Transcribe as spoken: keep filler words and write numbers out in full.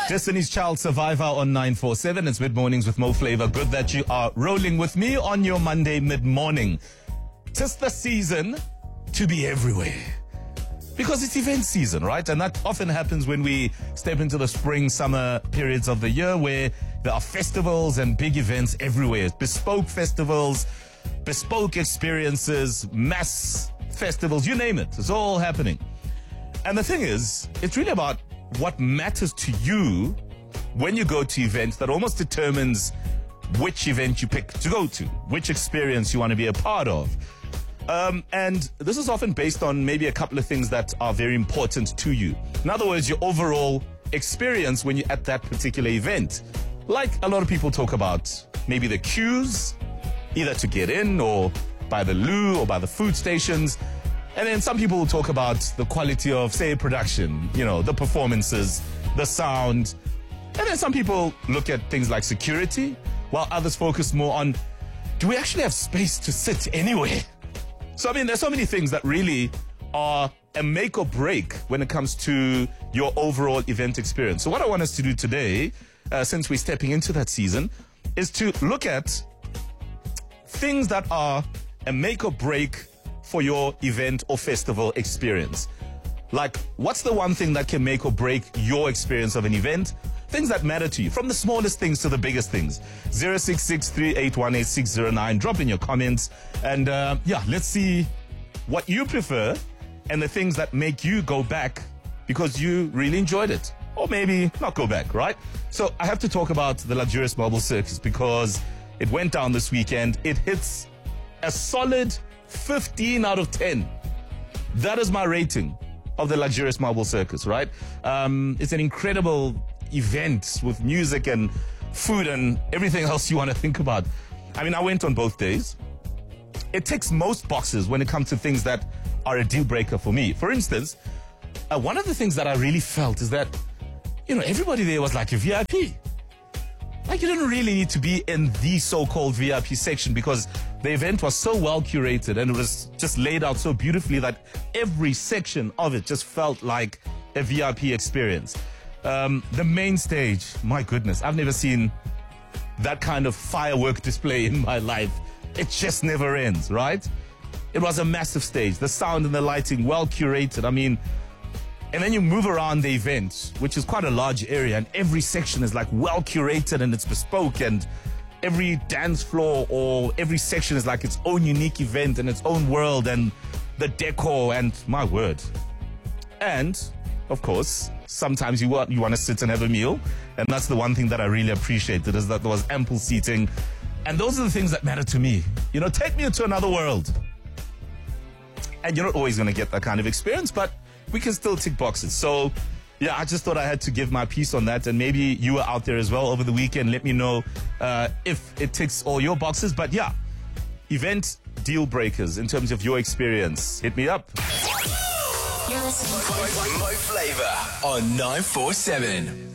Destiny's Child Survivor on nine four seven. It's Mid-Mornings with Mo Flava. Good that you are rolling with me on your Monday mid-morning. Tis the season to be everywhere. Because it's event season, right? And that often happens when we step into the spring, summer periods of the year where there are festivals and big events everywhere. Bespoke festivals, bespoke experiences, mass festivals, you name it. It's all happening. And the thing is, it's really about what matters to you when you go to events that almost determines which event you pick to go to, which experience you want to be a part of. Um, and this is often based on maybe a couple of things that are very important to you. In other words, your overall experience when you're at that particular event. Like a lot of people talk about maybe the queues, either to get in or by the loo or by the food stations. And then some people will talk about the quality of, say, production, you know, the performances, the sound. And then some people look at things like security, while others focus more on, do we actually have space to sit anywhere? So, I mean, there's so many things that really are a make or break when it comes to your overall event experience. So what I want us to do today, uh, since we're stepping into that season, is to look at things that are a make or break for your event or festival experience. Like, what's the one thing that can make or break your experience of an event? Things that matter to you, from the smallest things to the biggest things. zero six six, three eight one, eight six zero nine. Drop in your comments. And uh, yeah, let's see what you prefer and the things that make you go back because you really enjoyed it. Or maybe not go back, right? So I have to talk about the Luxurious Marble Circus because it went down this weekend. It hits a solid fifteen out of ten. That is my rating of the Luxurious Marble Circus, right? Um, it's an incredible event with music and food and everything else you want to think about. I mean, I went on both days. It ticks most boxes when it comes to things that are a deal breaker for me. For instance, uh, one of the things that I really felt is that, you know, everybody there was like a V I P. Like, you didn't really need to be in the so-called V I P section because the event was so well curated and it was just laid out so beautifully that every section of it just felt like a V I P experience. Um, the main stage, my goodness, I've never seen that kind of firework display in my life. It just never ends, right? It was a massive stage. The sound and the lighting, well curated. I mean, and then you move around the event, which is quite a large area, and every section is like well curated and it's bespoke, and every dance floor or every section is like its own unique event and its own world, and the decor, and my word. And of course, sometimes you want you want to sit and have a meal, and that's the one thing that I really appreciated, is that there was ample seating, and those are the things that matter to me. You know, take me into another world. And you're not always going to get that kind of experience, but we can still tick boxes. So, yeah, I just thought I had to give my piece on that, and maybe you were out there as well over the weekend. Let me know uh, if it ticks all your boxes. But yeah, event deal breakers in terms of your experience. Hit me up. You're listening to Mo Flava on nine four seven.